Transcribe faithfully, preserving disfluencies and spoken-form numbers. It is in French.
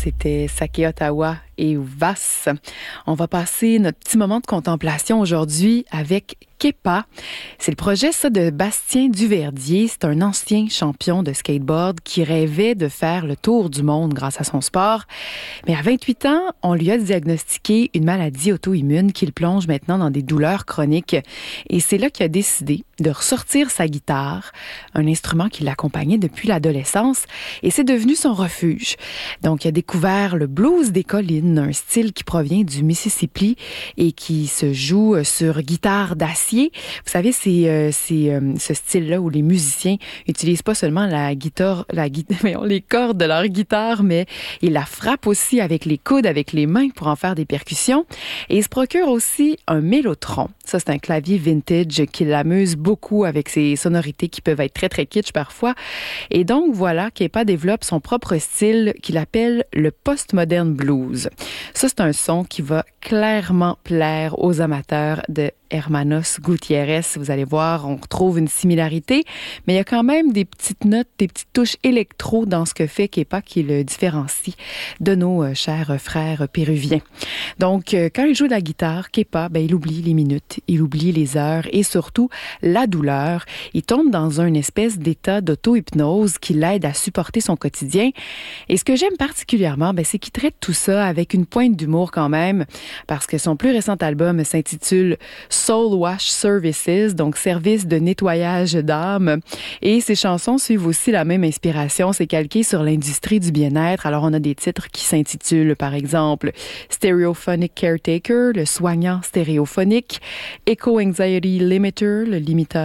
C'était Sake Ottawa et Vas. On va passer notre petit moment de contemplation aujourd'hui avec Kepa. C'est le projet, ça, de Bastien Duverdier. C'est un ancien champion de skateboard qui rêvait de faire le tour du monde grâce à son sport. Mais à vingt-huit ans, on lui a diagnostiqué une maladie auto-immune qui le plonge maintenant dans des douleurs chroniques. Et c'est là qu'il a décidé de ressortir sa guitare, un instrument qui l'accompagnait depuis l'adolescence, et c'est devenu son refuge. Donc, il a découvert le blues des collines, un style qui provient du Mississippi et qui se joue sur guitare d'acier. Vous savez, c'est, euh, c'est euh, ce style-là où les musiciens utilisent pas seulement la guitare, la guitare, les cordes de leur guitare, mais ils la frappent aussi avec les coudes, avec les mains pour en faire des percussions. Et ils se procurent aussi un mélotron. Ça, c'est un clavier vintage qui l'amuse beaucoup avec ses sonorités qui peuvent être très, très kitsch parfois. Et donc, voilà, Kepa développe son propre style qu'il appelle le postmodern blues. Ça, c'est un son qui va clairement plaire aux amateurs de Hermanos Gutiérrez. Vous allez voir, on retrouve une similarité, mais il y a quand même des petites notes, des petites touches électro dans ce que fait Kepa qui le différencie de nos euh, chers frères péruviens. Donc, euh, quand il joue de la guitare, Kepa, ben, il oublie les minutes, il oublie les heures et surtout la douleur. Il tombe dans une espèce d'état d'auto-hypnose qui l'aide à supporter son quotidien. Et ce que j'aime particulièrement, ben, c'est qu'il traite tout ça avec une pointe d'humour quand même, parce que son plus récent album s'intitule Soul Wash Services, donc service de nettoyage d'âme. Et ses chansons suivent aussi la même inspiration. C'est calqué sur l'industrie du bien-être. Alors, on a des titres qui s'intitulent, par exemple, Stereophonic Caretaker, le soignant stéréophonique, Eco Anxiety Limiter, le limiteur